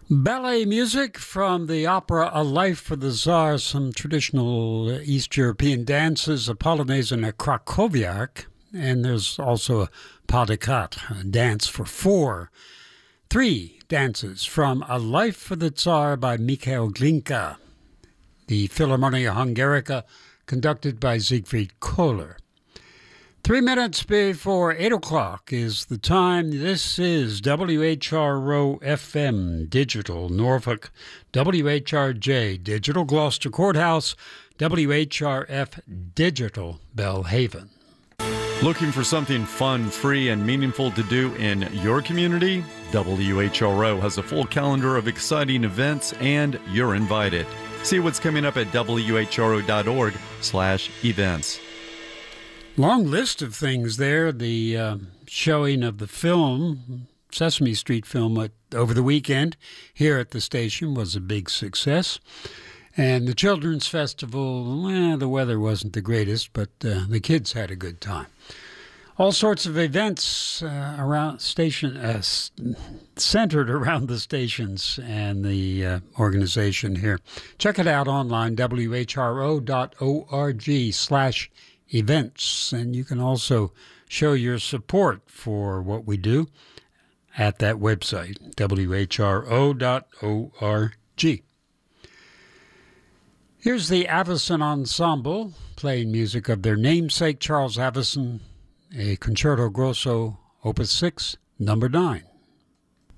Ballet music from the opera A Life for the Tsar, some traditional East European dances, a polonaise and a krakowiak, and there's also a pas de quatre, a dance for four. Three dances from A Life for the Tsar by Mikhail Glinka, the Philharmonia Hungarica, conducted by Siegfried Kohler. 3 minutes before 8 o'clock is the time. This is WHRO FM Digital Norfolk, WHRJ Digital Gloucester Courthouse, WHRF Digital Belhaven. Looking for something fun, free, and meaningful to do in your community? WHRO has a full calendar of exciting events, and you're invited. See what's coming up at whro.org/events. Long list of things there. The showing of the film, Sesame Street film, over the weekend here at the station was a big success. And the Children's Festival, the weather wasn't the greatest, but the kids had a good time. All sorts of events around station, centered around the stations and the organization here. Check it out online, whro.org/events, and you can also show your support for what we do at that website, whro.org. Here's the Avison Ensemble playing music of their namesake, Charles Avison, a Concerto Grosso, Opus 6, number 9.